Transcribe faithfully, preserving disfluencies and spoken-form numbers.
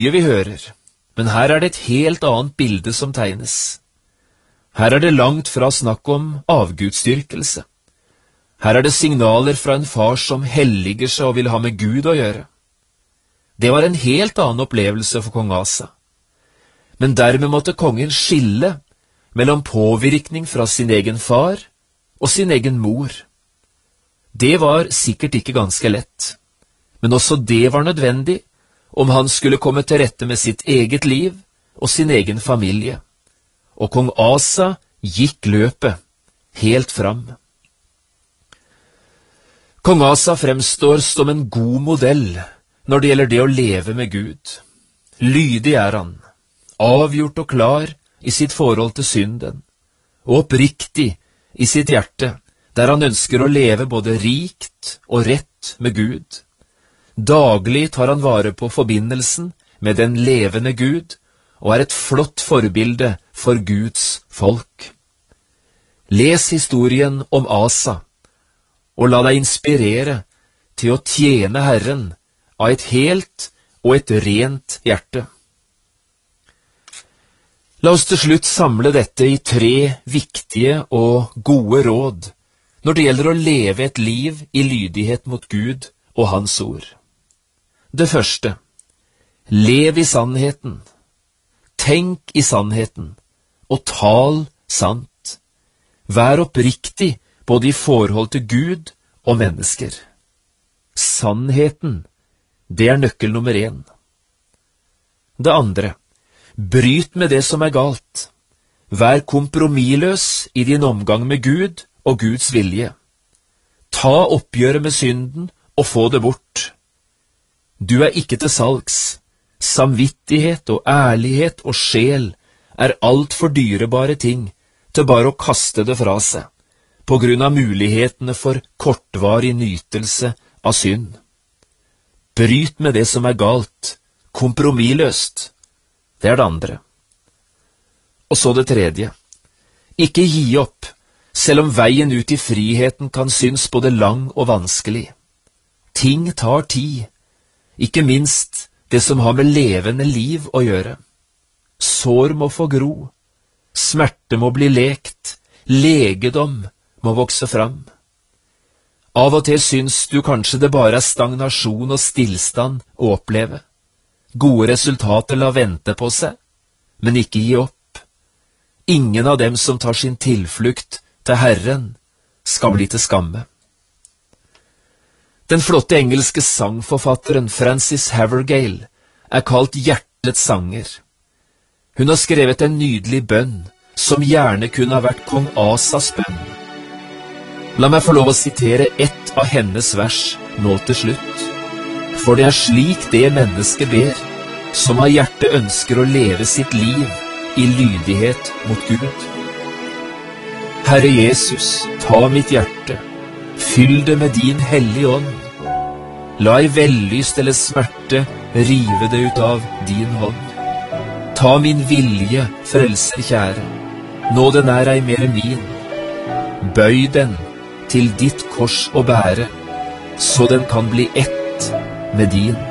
mye vi hører, men her er det et helt annet bilde som tegnes. Her er det langt fra snakk om avgudsdyrkelse. Her er det signaler fra en far som helliger seg og vil ha med Gud å gjøre. Det var en helt annen opplevelse for kong Asa. Men dermed måtte kongen skille mellom påvirkning fra sin egen far og sin egen mor. Det var sikkert ikke ganske lett, men også det var nødvendig om han skulle komme til rette med sitt eget liv og sin egen familie. Og kong Asa gikk løpet helt fram. Kong Asa fremstår som en god modell når det gjelder det å leve med Gud. Lydig er han, avgjort og klar i sitt forhold til synden, og oppriktig i sitt hjerte, der han ønsker å leve både rikt og rett med Gud. Daglig tar han vare på forbindelsen med den levende Gud, og er et flott forbilde for Guds folk. Les historien om Asa, og la deg inspirere til å tjene Herren av et helt og et rent hjerte. La oss til slutt samle dette i tre viktige og gode råd når det gjelder å leve et liv i lydighet mot Gud og Hans ord. Det første, lev i sannheten, tenk i sannheten, og tal sant. Vær oppriktig både i forhold til Gud og mennesker. Sannheten, det er nøkkel nummer én. Det andre, bryt med det som er galt. Vær kompromissløs i din omgang med Gud og Guds vilje. Ta oppgjøret med synden og få det bort. Du er ikke til salgs. Samvittighet og ærlighet og sjel er alt for dyrebare ting til bare å kaste det fra seg, på grunn av mulighetene for kortvarig nytelse av synd. Bryt med det som er galt, kompromissløst. Det er det andre. Og så det tredje. Ikke gi opp, selv om veien ut i friheten kan synes både lang og vanskelig. Ting tar tid, ikke minst det som har med levende liv å gjøre. Sår må få gro, smerte må bli lekt, legedom må vokse fram. Av og til syns du kanskje det bare er stagnasjon og stillstand å oppleve. Gode resultater lar vente på seg, men ikke gi opp. Ingen av dem som tar sin tilflukt til Herren skal bli til skamme. Den flotte engelske sangforfatteren Frances Havergal er kalt hjertets sanger. Hun har skrevet en nydelig bønn som gjerne kunne ha vært kong Asas bønn. La meg få lov å sitere ett av hennes vers nå til slutt. For det er slik det mennesket ber, som av hjertet ønsker å leve sitt liv i lydighet mot Gud. Herre Jesus, ta mitt hjerte, fyll det med din hellige ånd. La ei vellyst eller smerte rive det ut av din hånd. Ta min vilje, frelser kjære, nå den er ei mer min. Bøy den til ditt kors å bære, så den kan bli ett med din.